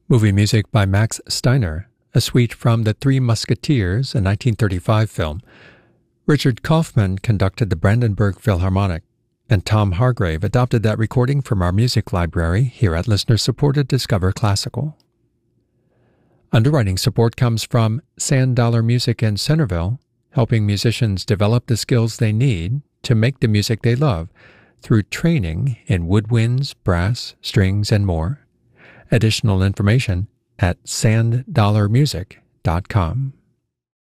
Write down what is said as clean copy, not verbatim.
Movie music by Max Steiner, a suite from The Three Musketeers, a 1935 film. Richard Kaufman conducted the Brandenburg Philharmonic, and Tom Hargrave adopted that recording from our music library here at listener-supported Discover Classical. Underwriting support comes from Sand Dollar Music in Centerville, helping musicians develop the skills they need to make the music they love through training in woodwinds, brass, strings, and more. Additional information at sanddollarmusic.com.